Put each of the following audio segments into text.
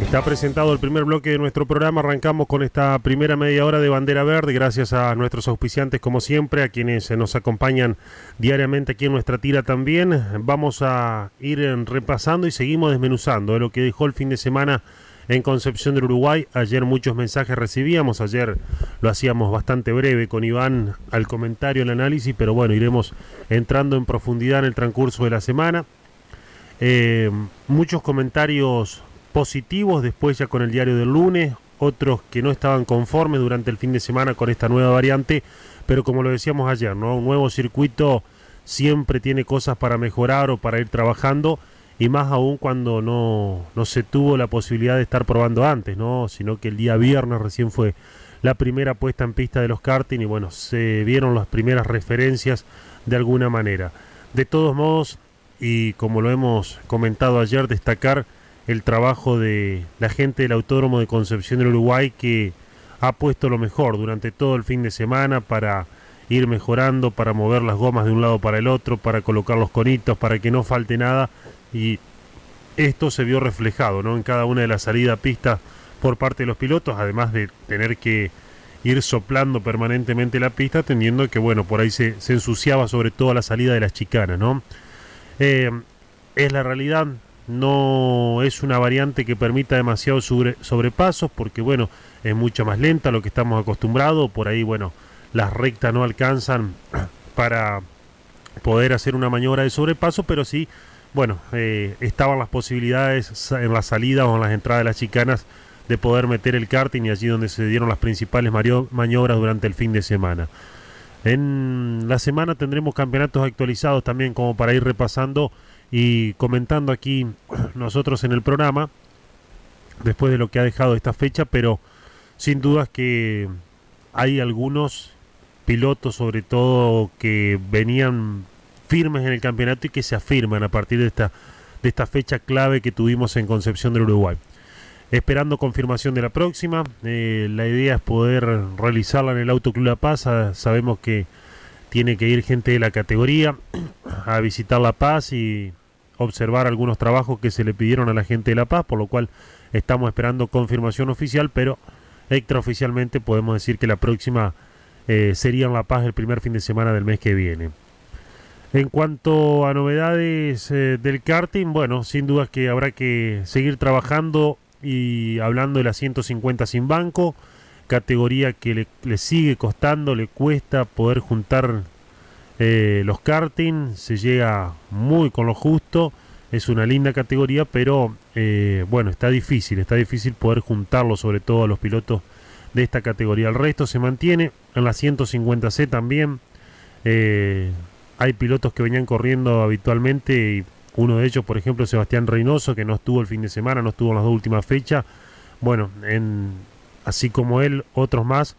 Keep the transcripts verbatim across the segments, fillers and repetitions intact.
Está presentado el primer bloque de nuestro programa. Arrancamos con esta primera media hora de Bandera Verde, gracias a nuestros auspiciantes como siempre, a quienes nos acompañan diariamente aquí en nuestra tira también. Vamos a ir repasando y seguimos desmenuzando de lo que dejó el fin de semana en Concepción del Uruguay. Ayer muchos mensajes recibíamos, ayer lo hacíamos bastante breve con Iván al comentario, el análisis, pero bueno, iremos entrando en profundidad en el transcurso de la semana. Eh, muchos comentarios positivos después ya con el diario del lunes, otros que no estaban conformes durante el fin de semana con esta nueva variante, pero como lo decíamos ayer, ¿no? Un nuevo circuito siempre tiene cosas para mejorar o para ir trabajando, y más aún cuando no, no se tuvo la posibilidad de estar probando antes, ¿no? Sino que el día viernes recién fue la primera puesta en pista de los karting y bueno, se vieron las primeras referencias de alguna manera. De todos modos, y como lo hemos comentado ayer, destacar el trabajo de la gente del Autódromo de Concepción del Uruguay, que ha puesto lo mejor durante todo el fin de semana para ir mejorando, para mover las gomas de un lado para el otro, para colocar los conitos, para que no falte nada, y esto se vio reflejado, ¿no?, en cada una de las salidas a pista por parte de los pilotos, además de tener que ir soplando permanentemente la pista, atendiendo que, bueno, por ahí se, se ensuciaba sobre todo a la salida de las chicanas, ¿no? Eh, es la realidad. No es una variante que permita demasiados sobre, sobrepasos, porque bueno, es mucho más lenta a lo que estamos acostumbrados. Por ahí, bueno, las rectas no alcanzan para poder hacer una maniobra de sobrepaso, pero sí, bueno, eh, estaban las posibilidades en la salida o en las entradas de las chicanas de poder meter el karting, y allí donde se dieron las principales maniobras durante el fin de semana. En la semana tendremos campeonatos actualizados también, como para ir repasando y comentando aquí nosotros en el programa después de lo que ha dejado esta fecha, pero sin dudas que hay algunos pilotos sobre todo que venían firmes en el campeonato y que se afirman a partir de esta, de esta fecha clave que tuvimos en Concepción del Uruguay. Esperando confirmación de la próxima, eh, la idea es poder realizarla en el Autoclub La Paz. Sabemos que tiene que ir gente de la categoría a visitar La Paz y observar algunos trabajos que se le pidieron a la gente de La Paz, por lo cual estamos esperando confirmación oficial, pero extraoficialmente podemos decir que la próxima eh, sería en La Paz el primer fin de semana del mes que viene. En cuanto a novedades eh, del karting, bueno, sin duda que habrá que seguir trabajando y hablando de la ciento cincuenta sin banco, categoría que le, le sigue costando, le cuesta poder juntar eh, los karting, se llega muy con lo justo, es una linda categoría, pero eh, bueno, está difícil, está difícil poder juntarlo, sobre todo a los pilotos de esta categoría. El resto se mantiene, en la ciento cincuenta ce también, eh, hay pilotos que venían corriendo habitualmente, y uno de ellos, por ejemplo, Sebastián Reynoso, que no estuvo el fin de semana, no estuvo en las dos últimas fechas. Bueno, en, así como él, otros más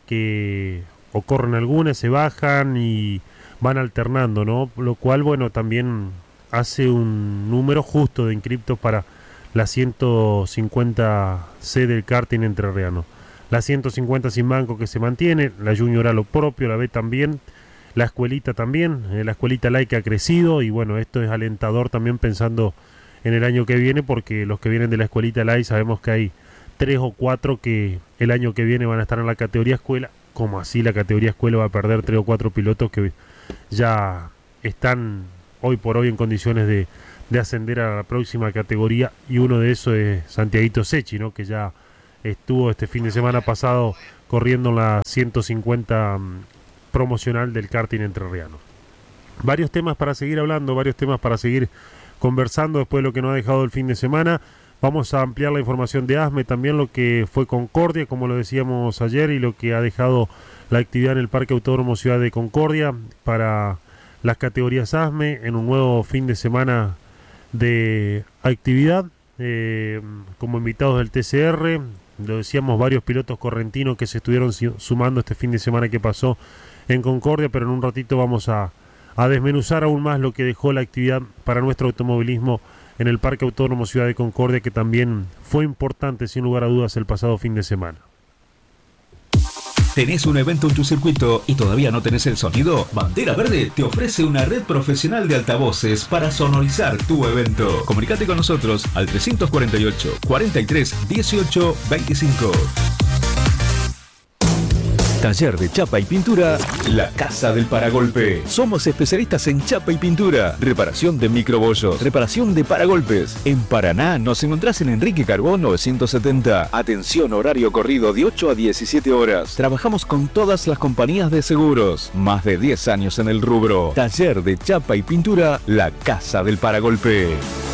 que o corren algunas, se bajan y van alternando, ¿no? Lo cual, bueno, también hace un número justo de inscriptos para la ciento cincuenta ce del karting entrerriano. La ciento cincuenta sin banco que se mantiene, la Junior a lo propio, la B también. La escuelita también, eh, la escuelita laica ha crecido, y bueno, esto es alentador también pensando en el año que viene, porque los que vienen de la escuelita laica sabemos que hay tres o cuatro que el año que viene van a estar en la categoría escuela, como así la categoría escuela va a perder tres o cuatro pilotos que ya están hoy por hoy en condiciones de, de ascender a la próxima categoría, y uno de esos es Santiaguito Sechi, ¿no?, que ya estuvo este fin de semana pasado corriendo en la ciento cincuenta promocional del karting entrerriano. Varios temas para seguir hablando, varios temas para seguir conversando después de lo que nos ha dejado el fin de semana. Vamos a ampliar la información de ASME, también lo que fue Concordia, como lo decíamos ayer, y lo que ha dejado la actividad en el Parque Autódromo Ciudad de Concordia para las categorías ASME en un nuevo fin de semana de actividad. Eh, como invitados del T C R, lo decíamos, varios pilotos correntinos que se estuvieron sumando este fin de semana que pasó en Concordia, pero en un ratito vamos a, a desmenuzar aún más lo que dejó la actividad para nuestro automovilismo en el Parque Autódromo Ciudad de Concordia, que también fue importante sin lugar a dudas el pasado fin de semana. ¿Tenés un evento en tu circuito y todavía no tenés el sonido? Bandera Verde te ofrece una red profesional de altavoces para sonorizar tu evento. Comunicate con nosotros al trescientos cuarenta y ocho, cuarenta y tres, dieciocho, veinticinco. Taller de chapa y pintura, La Casa del Paragolpe. Somos especialistas en chapa y pintura, reparación de microbollos, reparación de paragolpes. En Paraná nos encontrás en Enrique Carbón novecientos setenta. Atención, horario corrido de ocho a diecisiete horas. Trabajamos con todas las compañías de seguros. Más de diez años en el rubro. Taller de chapa y pintura, La Casa del Paragolpe.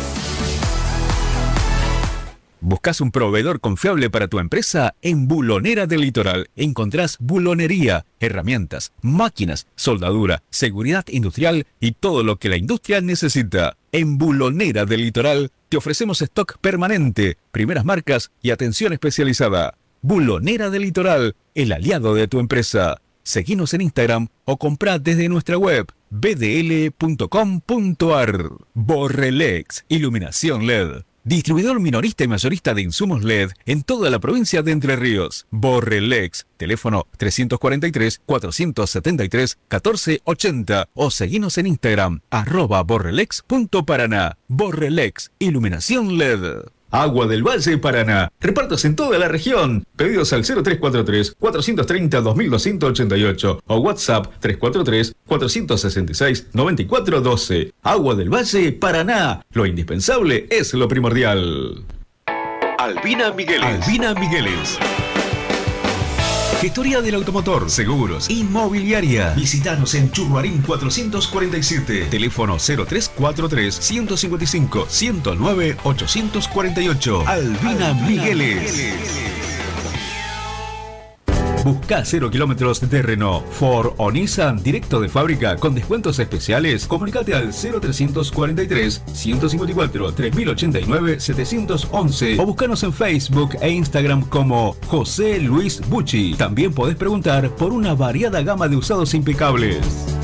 ¿Buscas un proveedor confiable para tu empresa? En Bulonera del Litoral encontrás bulonería, herramientas, máquinas, soldadura, seguridad industrial y todo lo que la industria necesita. En Bulonera del Litoral te ofrecemos stock permanente, primeras marcas y atención especializada. Bulonera del Litoral, el aliado de tu empresa. Seguinos en Instagram o comprá desde nuestra web b d l punto com punto a r. Borrelex, iluminación L E D. Distribuidor minorista y mayorista de insumos L E D en toda la provincia de Entre Ríos. Borrelex, teléfono trescientos cuarenta y tres, cuatrocientos setenta y tres, catorce ochenta o seguinos en Instagram, arroba borrelex punto paraná. Borrelex, iluminación L E D. Agua del Valle Paraná. Repartos en toda la región. Pedidos al cero tres cuatro tres, cuatrocientos treinta, dos mil doscientos ochenta y ocho o WhatsApp tres cuatro tres, cuatrocientos sesenta y seis, noventa y cuatro doce. Agua del Valle Paraná. Lo indispensable es lo primordial. Albina Migueles. Albina Migueles. Gestoría del automotor, seguros, inmobiliaria. Visítanos en Churruarín cuatrocientos cuarenta y siete. Teléfono cero tres cuatro tres, ciento cincuenta y cinco, ciento nueve, ochocientos cuarenta y ocho. Albina, Albina Migueles. Migueles. Busca cero kilómetros de Renault, Ford o Nissan directo de fábrica con descuentos especiales. Comunicate al cero trescientos cuarenta y tres, ciento cincuenta y cuatro, tres mil ochenta y nueve, setecientos once o búscanos en Facebook e Instagram como José Luis Bucci. También podés preguntar por una variada gama de usados impecables.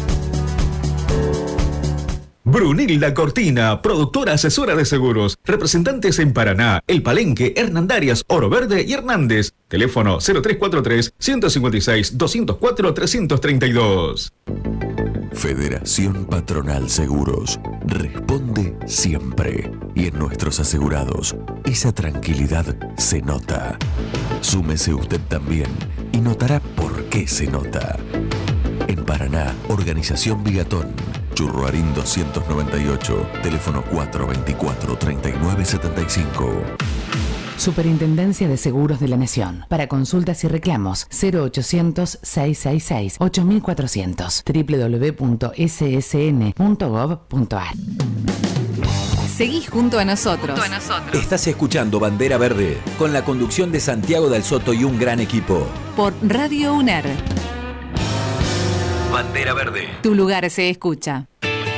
Brunilda Cortina, productora asesora de seguros. Representantes en Paraná, El Palenque, Hernandarias, Oro Verde y Hernández. Teléfono cero tres cuatro tres, ciento cincuenta y seis, doscientos cuatro, trescientos treinta y dos. Federación Patronal Seguros. Responde siempre. Y en nuestros asegurados, esa tranquilidad se nota. Súmese usted también y notará por qué se nota. En Paraná, Organización Bigatón. Churruarín doscientos noventa y ocho, teléfono cuatro veinticuatro, treinta y nueve setenta y cinco. Superintendencia de Seguros de la Nación. Para consultas y reclamos, cero ochocientos, seiscientos sesenta y seis, ocho mil cuatrocientos, doble u doble u doble u punto s s n punto gov punto a r. Seguís junto a nosotros. Junto a nosotros. Estás escuchando Bandera Verde, con la conducción de Santiago del Soto y un gran equipo. Por Radio U N E R. Bandera Verde. Tu lugar se escucha.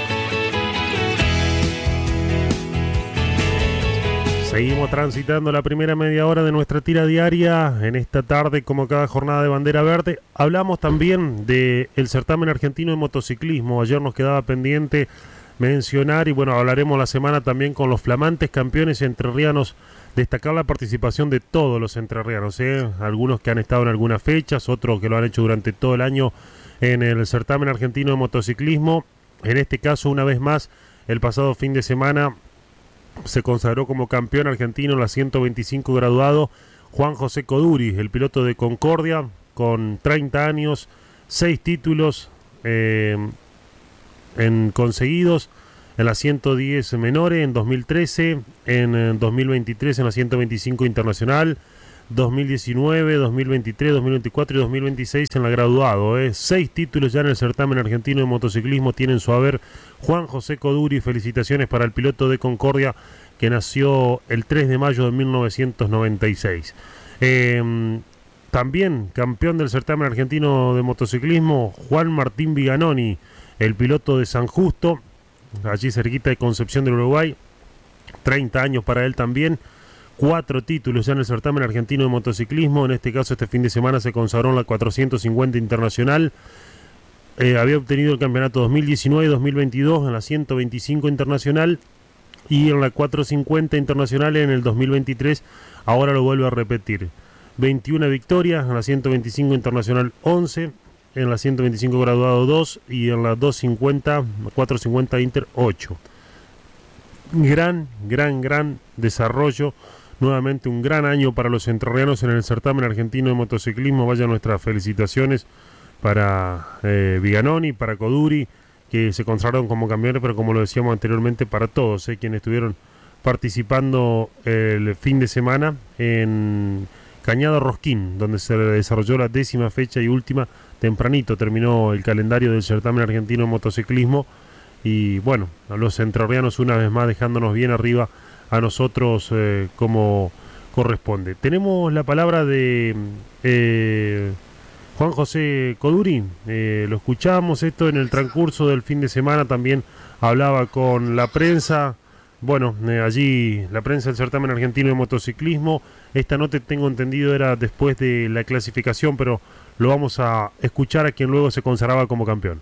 Seguimos transitando la primera media hora de nuestra tira diaria. En esta tarde, como cada jornada de Bandera Verde, hablamos también del certamen argentino de motociclismo. Ayer nos quedaba pendiente mencionar, y bueno, hablaremos la semana también con los flamantes campeones entrerrianos. Destacar la participación de todos los entrerrianos, ¿eh? Algunos que han estado en algunas fechas, otros que lo han hecho durante todo el año en el certamen argentino de motociclismo. En este caso, una vez más, el pasado fin de semana se consagró como campeón argentino en la ciento veinticinco graduado Juan José Coduri, el piloto de Concordia, con treinta años, seis títulos eh, en conseguidos en la ciento diez menores en dos mil trece, en dos mil veintitrés en la ciento veinticinco internacional, dos mil diecinueve, dos mil veintitrés, dos mil veinticuatro y dos mil veintiséis en la graduado. ¿eh? Seis títulos ya en el certamen argentino de motociclismo tienen su haber Juan José Coduri. Felicitaciones para el piloto de Concordia, que nació el tres de mayo de mil novecientos noventa y seis. Eh, también campeón del certamen argentino de motociclismo, Juan Martín Viganoni, el piloto de San Justo, allí cerquita de Concepción del Uruguay. treinta años para él también. Cuatro títulos ya en el certamen argentino de motociclismo. En este caso, este fin de semana se consagró en la cuatrocientos cincuenta internacional. Eh, había obtenido el campeonato dos mil diecinueve y dos mil veintidós en la ciento veinticinco internacional y en la cuatrocientos cincuenta internacional en el dos mil veintitrés. Ahora lo vuelve a repetir. veintiuna victorias, en la ciento veinticinco internacional once, en la ciento veinticinco graduado dos y en la doscientos cincuenta, cuatrocientos cincuenta Inter ocho. Gran, gran, gran desarrollo. Nuevamente un gran año para los entrerrianos en el certamen argentino de motociclismo. Vaya nuestras felicitaciones para eh, Viganoni, para Coduri, que se consagraron como campeones, pero como lo decíamos anteriormente, para todos eh, quienes estuvieron participando el fin de semana en Cañada Rosquín, donde se desarrolló la décima fecha y última. Tempranito terminó el calendario del certamen argentino de motociclismo y bueno, a los entrerrianos una vez más dejándonos bien arriba a nosotros eh, como corresponde. Tenemos la palabra de eh, Juan José Coduri, eh, lo escuchamos esto en el transcurso del fin de semana, también hablaba con la prensa. Bueno, eh, allí la prensa del certamen argentino de motociclismo. Esta nota, tengo entendido, era después de la clasificación, pero lo vamos a escuchar a quien luego se consagraba como campeón.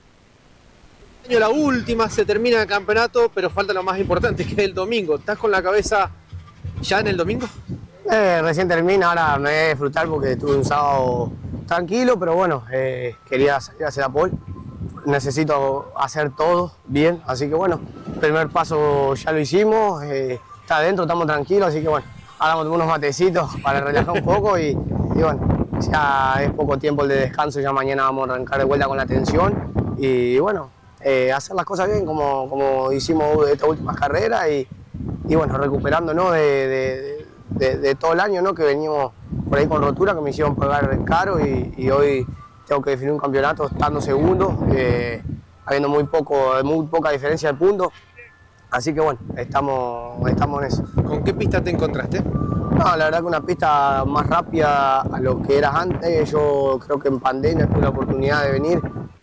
La última, se termina el campeonato, pero falta lo más importante, que es el domingo. ¿Estás con la cabeza ya en el domingo? Eh, recién termina, ahora me voy a disfrutar porque tuve un sábado tranquilo, pero bueno, eh, quería salir a hacer la pole. Necesito hacer todo bien, así que bueno, primer paso ya lo hicimos, eh, está adentro, estamos tranquilos, así que bueno, ahora vamos a tomar unos matecitos para relajar un poco y, y bueno, ya es poco tiempo el de descanso, ya mañana vamos a arrancar de vuelta con la tensión y bueno, eh, hacer las cosas bien como, como hicimos esta última carrera y, y bueno, recuperándonos de, de, de, de todo el año, ¿no? Que venimos por ahí con rotura, que me hicieron pagar caro y, y hoy tengo que definir un campeonato estando segundo, eh, habiendo muy, poco, muy poca diferencia de puntos. Así que bueno, estamos, estamos en eso. ¿Con qué pista te encontraste? No, la verdad que una pista más rápida a lo que era antes. Yo creo que en pandemia tuve la oportunidad de venir.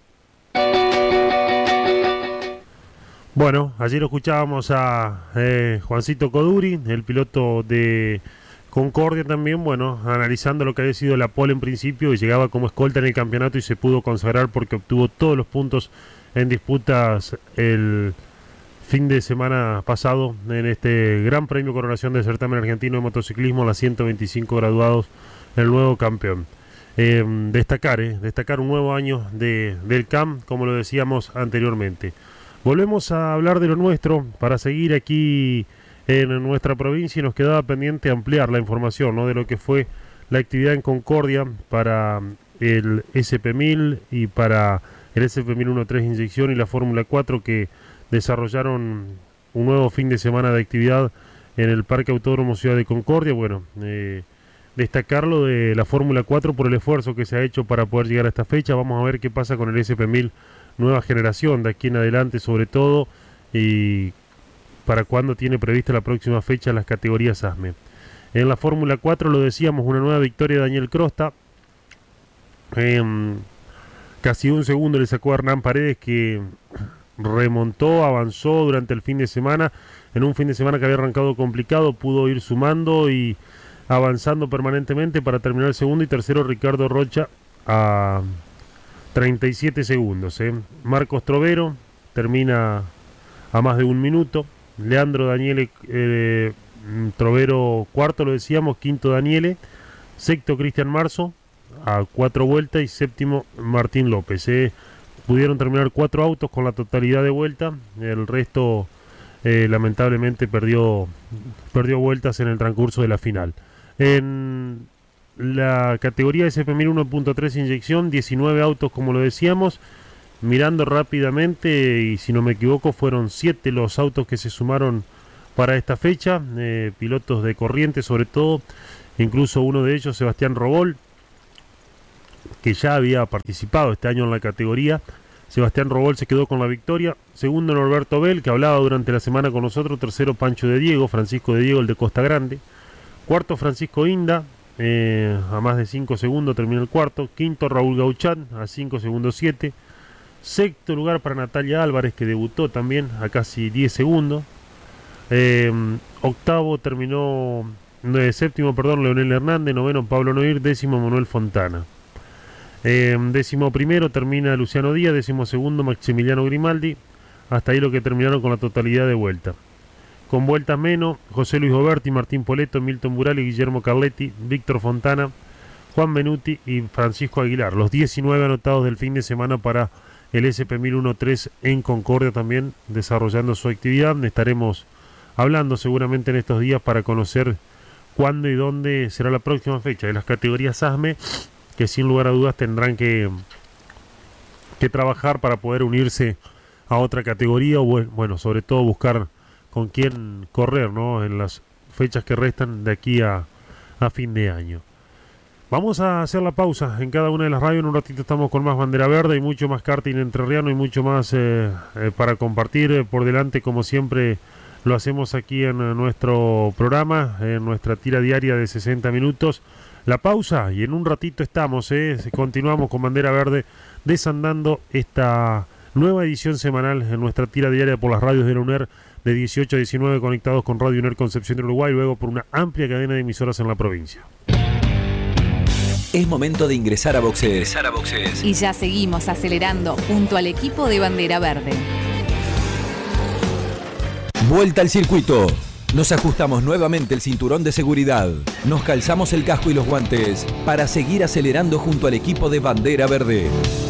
Bueno, ayer escuchábamos a eh, Juancito Coduri, el piloto de Concordia también, bueno, analizando lo que había sido la pole en principio y llegaba como escolta en el campeonato y se pudo consagrar porque obtuvo todos los puntos en disputas el fin de semana pasado en este Gran Premio Coronación del Certamen Argentino de Motociclismo, las ciento veinticinco graduados, el nuevo campeón. Eh, destacar, eh, destacar un nuevo año de, del C A M, como lo decíamos anteriormente. Volvemos a hablar de lo nuestro para seguir aquí en nuestra provincia y nos quedaba pendiente ampliar la información, ¿no?, de lo que fue la actividad en Concordia para el S P mil y para el S P mil trece inyección y la Fórmula cuatro, que desarrollaron un nuevo fin de semana de actividad en el Parque Autódromo Ciudad de Concordia. Bueno, eh, destacarlo de la Fórmula cuatro por el esfuerzo que se ha hecho para poder llegar a esta fecha. Vamos a ver qué pasa con el S P mil nueva generación de aquí en adelante, sobre todo, y para cuándo tiene prevista la próxima fecha las categorías A S M E. En la Fórmula cuatro, lo decíamos, una nueva victoria de Daniel Crosta. Eh, casi un segundo le sacó a Hernán Paredes, que remontó, avanzó durante el fin de semana. En un fin de semana que había arrancado complicado, pudo ir sumando y avanzando permanentemente para terminar el segundo. Y tercero, Ricardo Rocha a treinta y siete segundos. Eh. Marcos Trovero termina a más de un minuto. Leandro Daniele eh, Trovero cuarto, lo decíamos, quinto Daniele, sexto Cristian Marzo a cuatro vueltas y séptimo Martín López. Eh. Pudieron terminar cuatro autos con la totalidad de vuelta, el resto eh, lamentablemente perdió, perdió vueltas en el transcurso de la final. En la categoría S P mil uno punto tres inyección, diecinueve autos, como lo decíamos. Mirando rápidamente, y si no me equivoco, fueron siete los autos que se sumaron para esta fecha, eh, pilotos de Corrientes sobre todo, incluso uno de ellos, Sebastián Robol, que ya había participado este año en la categoría. Sebastián Robol se quedó con la victoria. Segundo, Norberto Bell, que hablaba durante la semana con nosotros. Tercero, Pancho de Diego, Francisco de Diego, el de Costa Grande. Cuarto, Francisco Inda, eh, a más de cinco segundos terminó el cuarto. Quinto, Raúl Gauchán, a cinco segundos siete. Sexto lugar para Natalia Álvarez, que debutó también a casi diez segundos. Eh, octavo terminó, eh, séptimo, perdón, Leonel Hernández. Noveno, Pablo Noir. Décimo, Manuel Fontana. Eh, décimo primero termina Luciano Díaz. Décimo segundo, Maximiliano Grimaldi. Hasta ahí lo que terminaron con la totalidad de vuelta. Con vueltas menos, José Luis Oberti, Martín Poleto, Milton Burali, Guillermo Carletti, Víctor Fontana, Juan Benuti y Francisco Aguilar. Los diecinueve anotados del fin de semana para el S P mil trece en Concordia, también desarrollando su actividad. Estaremos hablando seguramente en estos días para conocer cuándo y dónde será la próxima fecha de las categorías A S M E, que sin lugar a dudas tendrán que, que trabajar para poder unirse a otra categoría o bueno, sobre todo buscar con quién correr, ¿no?, en las fechas que restan de aquí a, a fin de año. Vamos a hacer la pausa en cada una de las radios. En un ratito estamos con más Bandera Verde y mucho más karting entrerriano y mucho más eh, eh, para compartir eh, por delante, como siempre lo hacemos aquí en eh, nuestro programa, en nuestra tira diaria de sesenta minutos. La pausa y en un ratito estamos, eh, continuamos con Bandera Verde desandando esta nueva edición semanal en nuestra tira diaria por las radios de la UNER de dieciocho a diecinueve, conectados con Radio UNER Concepción de Uruguay, luego por una amplia cadena de emisoras en la provincia. Es momento de ingresar a boxes. Ingresar a boxes. Y ya seguimos acelerando junto al equipo de Bandera Verde. Vuelta al circuito. Nos ajustamos nuevamente el cinturón de seguridad. Nos calzamos el casco y los guantes para seguir acelerando junto al equipo de Bandera Verde.